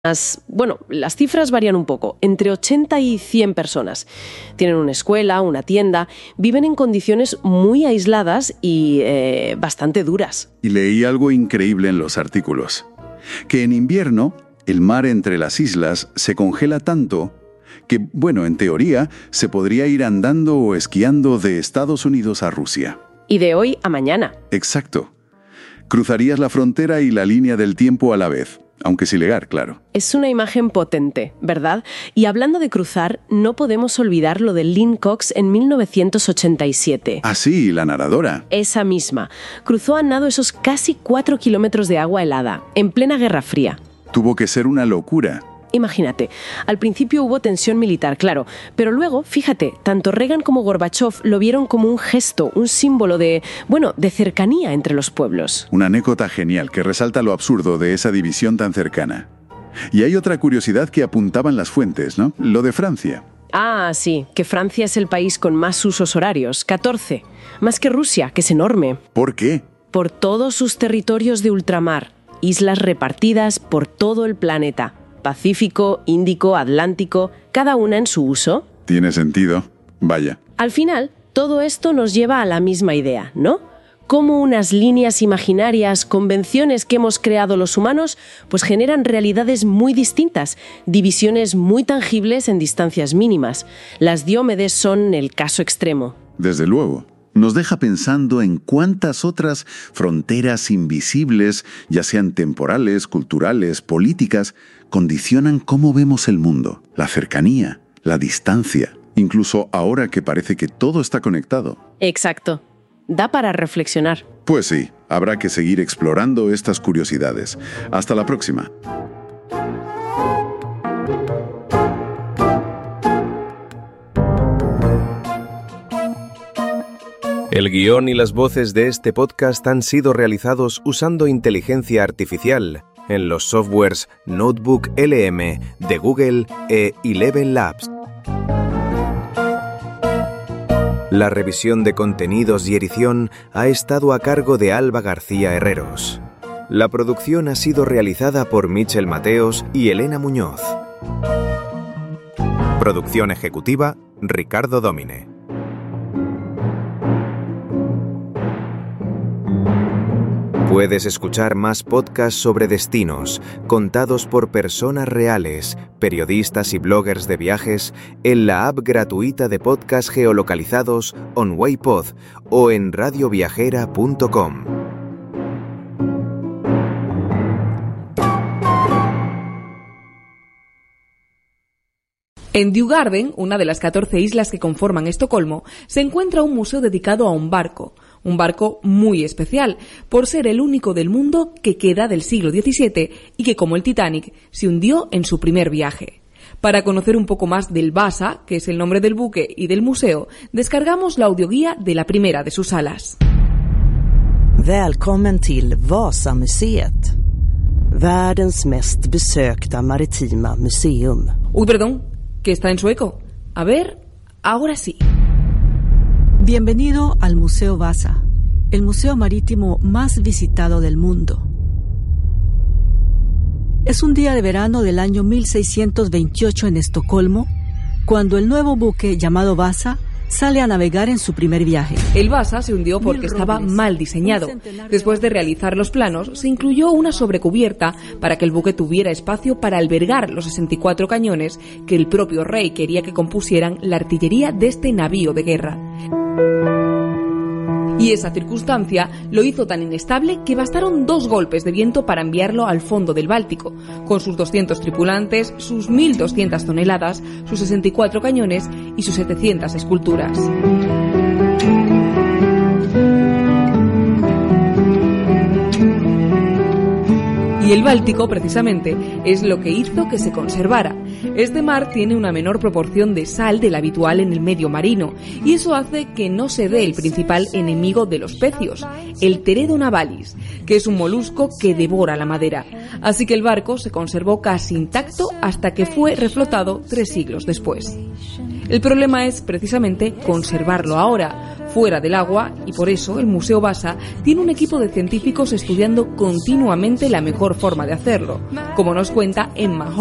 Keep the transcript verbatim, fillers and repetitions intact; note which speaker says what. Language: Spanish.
Speaker 1: Bueno, las cifras varían un poco, entre ochenta y cien personas. Tienen una escuela, una tienda, viven en condiciones muy aisladas y eh, bastante duras.
Speaker 2: Y leí algo increíble en los artículos, que en invierno el mar entre las islas se congela tanto que, bueno, en teoría, se podría ir andando o esquiando de Estados Unidos a Rusia.
Speaker 1: Y de hoy a mañana.
Speaker 2: Exacto. Cruzarías la frontera y la línea del tiempo a la vez. Aunque es ilegal, claro.
Speaker 1: Es una imagen potente, ¿verdad? Y hablando de cruzar, no podemos olvidar lo de Lynn Cox en mil novecientos ochenta y siete.
Speaker 2: Ah, sí, la nadadora.
Speaker 1: Esa misma. Cruzó a nado esos casi cuatro kilómetros de agua helada, en plena Guerra Fría.
Speaker 2: Tuvo que ser una locura.
Speaker 1: Imagínate, al principio hubo tensión militar, claro, pero luego, fíjate, tanto Reagan como Gorbachev lo vieron como un gesto, un símbolo de, bueno, de cercanía entre los pueblos.
Speaker 2: Una anécdota genial que resalta lo absurdo de esa división tan cercana. Y hay otra curiosidad que apuntaban las fuentes, ¿no? Lo de Francia.
Speaker 1: Ah, sí, que Francia es el país con más usos horarios, catorce, más que Rusia, que es enorme.
Speaker 2: ¿Por qué?
Speaker 1: Por todos sus territorios de ultramar, islas repartidas por todo el planeta. Pacífico, Índico, Atlántico, cada una en su uso.
Speaker 2: Tiene sentido. Vaya.
Speaker 1: Al final, todo esto nos lleva a la misma idea, ¿no? Cómo unas líneas imaginarias, convenciones que hemos creado los humanos, pues generan realidades muy distintas, divisiones muy tangibles en distancias mínimas. Las Diómedes son el caso extremo.
Speaker 2: Desde luego. Nos deja pensando en cuántas otras fronteras invisibles, ya sean temporales, culturales, políticas, condicionan cómo vemos el mundo, la cercanía, la distancia, incluso ahora que parece que todo está conectado.
Speaker 1: Exacto. Da para reflexionar.
Speaker 2: Pues sí, habrá que seguir explorando estas curiosidades. Hasta la próxima.
Speaker 3: El guión y las voces de este podcast han sido realizados usando inteligencia artificial en los softwares Notebook L M de Google e Eleven Labs. La revisión de contenidos y edición ha estado a cargo de Alba García Herreros. La producción ha sido realizada por Michel Mateos y Elena Muñoz. Producción ejecutiva, Ricardo Domine. Puedes escuchar más podcasts sobre destinos, contados por personas reales, periodistas y bloggers de viajes, en la app gratuita de podcasts geolocalizados OnWayPod o en radio viajera punto com.
Speaker 4: En Djurgården, una de las catorce islas que conforman Estocolmo, se encuentra un museo dedicado a un barco. Un barco muy especial, por ser el único del mundo que queda del siglo diecisiete y que, como el Titanic, se hundió en su primer viaje. Para conocer un poco más del Vasa, que es el nombre del buque, y del museo, descargamos la audioguía de la primera de sus salas.
Speaker 5: Välkommen till Vasamuseet. Världens mest besökta maritima museum.
Speaker 4: Uy, perdón, que está en sueco. A ver, ahora sí.
Speaker 6: Bienvenido al Museo Vasa, el museo marítimo más visitado del mundo. Es un día de verano del año mil seiscientos veintiocho en Estocolmo, cuando el nuevo buque llamado Vasa sale a navegar en su primer viaje.
Speaker 4: El Vasa se hundió porque estaba mal diseñado. Después de realizar los planos, se incluyó una sobrecubierta para que el buque tuviera espacio para albergar los sesenta y cuatro cañones que el propio rey quería que compusieran la artillería de este navío de guerra. Y esa circunstancia lo hizo tan inestable que bastaron dos golpes de viento para enviarlo al fondo del Báltico, con sus doscientos tripulantes, sus mil doscientas toneladas, sus sesenta y cuatro cañones y sus setecientas esculturas. Y el Báltico, precisamente, es lo que hizo que se conservara. Este mar tiene una menor proporción de sal de la habitual en el medio marino, y eso hace que no se dé el principal enemigo de los pecios, el Teredo navalis, que es un molusco que devora la madera. Así que el barco se conservó casi intacto hasta que fue reflotado tres siglos después. El problema es precisamente conservarlo ahora, fuera del agua, y por eso el Museo Vasa tiene un equipo de científicos estudiando continuamente la mejor forma de hacerlo, como nos cuenta Emma